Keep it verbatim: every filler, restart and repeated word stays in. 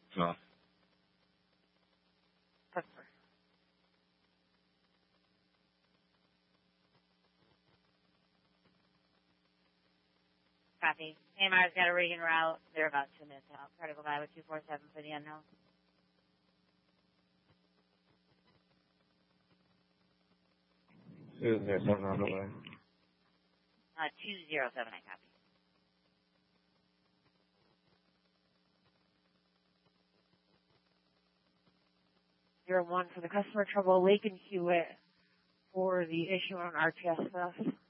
No. Customer. Copy. A M R's got a rig en route. They're about two minutes out. Try to go by with two four seven for the unknown. Two zero seven on the way. Uh, two zero seven, I copy. Zero one for the customer, trouble Lake and Hewitt for the issue on R T S stuff.